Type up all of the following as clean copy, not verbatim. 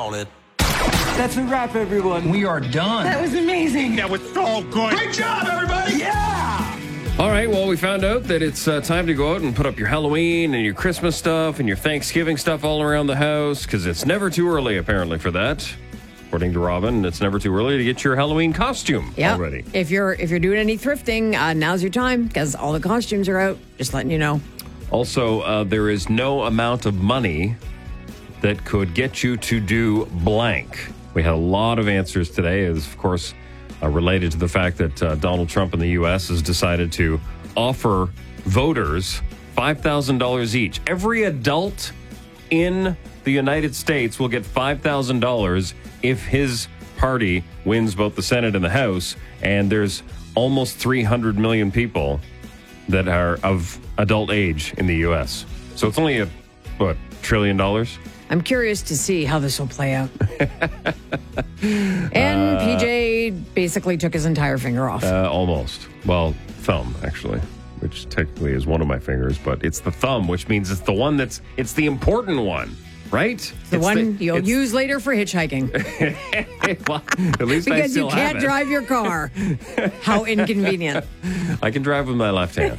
on it. That's a wrap, everyone. We are done. That was amazing. That was so good. Great job, everybody. Yeah! All right, well, we found out that it's time to go out and put up your Halloween and your Christmas stuff and your Thanksgiving stuff all around the house, because it's never too early, apparently, for that. According to Robin, it's never too early to get your Halloween costume already. If you're doing any thrifting, now's your time, because all the costumes are out. Just letting you know. Also, there is no amount of money that could get you to do blank. We had a lot of answers today, as of course related to the fact that Donald Trump in the U.S. has decided to offer voters $5,000 each. Every adult in the United States will get $5,000 if his party wins both the Senate and the House, and there's almost 300 million people that are of adult age in the U.S. So it's only $1 trillion? I'm curious to see how this will play out. And PJ basically took his entire finger off. Almost. Well, thumb, actually, which technically is one of my fingers, but it's the thumb, which means it's the one it's the important one, right? The one you'll use later for hitchhiking. Well, at least I because still you can't have it. drive your car. How inconvenient. I can drive with my left hand.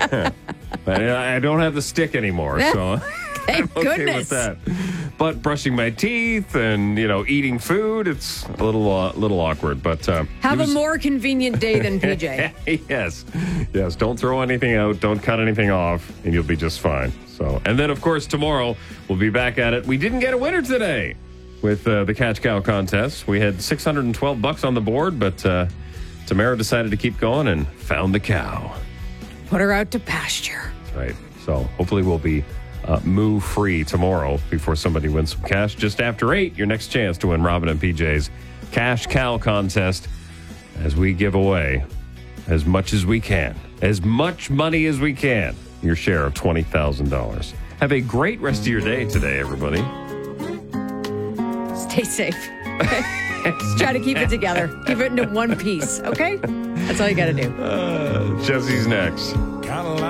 I don't have the stick anymore, so Thank I'm okay goodness. with that. But brushing my teeth and, eating food, it's a little awkward. But Have a more convenient day than PJ. Yes. Don't throw anything out. Don't cut anything off, and you'll be just fine. So, and then, of course, tomorrow we'll be back at it. We didn't get a winner today with the Catch Cow contest. We had $612 on the board, but Tamara decided to keep going and found the cow. Put her out to pasture. That's right. So hopefully we'll be moo free tomorrow before somebody wins some cash. Just after 8, your next chance to win Robin and PJ's Cash Cow contest as we give away as much as we can, as much money as we can, your share of $20,000. Have a great rest of your day today, everybody. Stay safe. Just try to keep it together. Keep it into one piece, okay? That's all you got to do. Jesse's next.